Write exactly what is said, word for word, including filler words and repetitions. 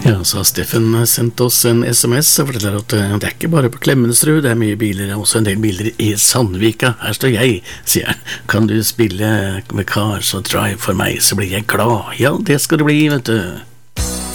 Ja, så har Steffen sendt oss en sms og forteller at eh, det er ikke bare på Klemetsrud, det er mye biler, det er også en del biler i Sandvika. Her står jeg, sier han. Kan du spille med Cars og Drive for meg, så blir jeg glad. Ja, det skal det bli, vet du.